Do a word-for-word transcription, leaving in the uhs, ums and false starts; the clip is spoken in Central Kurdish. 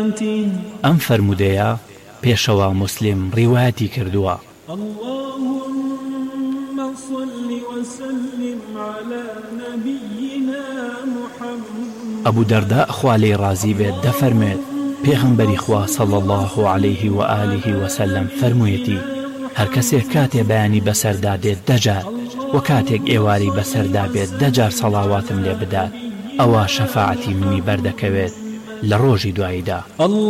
ئەم فەرمودەیە پێشەوە موسلیم ڕیوایەتی کردووە. اللهم صل وسلم على نبينا محمد. ئەبوو دەردە خوا لێی ڕازی بێت دەفەرمێت پێغەمبەری خوا صلی الله عليه و آله وسلم فەرموویەتی هەر کەسێک کاتێ بەیانی بەسەردا دێت دەجار و کاتێک ئێواری بەسەردا بێت دەجار سەڵاواتم لێ بدات ئەوە شەفاعەتی منی بەردەکەوێت لە ڕۆژی دواییدا.